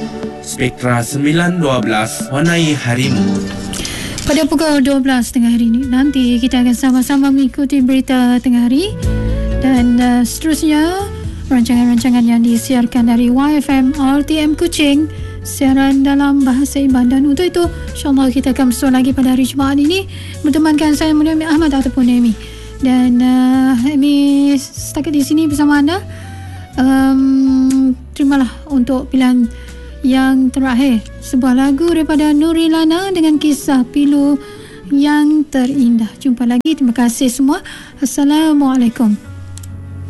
Spektra 912, warnai harimu. Pada pukul 12 tengah hari ini, nanti kita akan sama-sama mengikuti berita tengah hari dan seterusnya rancangan-rancangan yang disiarkan dari YFM RTM Kuching, siaran dalam bahasa Iban. Dan untuk itu, insyaAllah kita akan bersua lagi pada hari Jumaat ini bertemankan saya Munir Ahmad ataupun Amy. Dan Amy setakat di sini bersama anda. Terimalah untuk pilihan yang terakhir, sebuah lagu daripada Nuri Lana dengan kisah pilu yang terindah. Jumpa lagi, terima kasih semua. Assalamualaikum.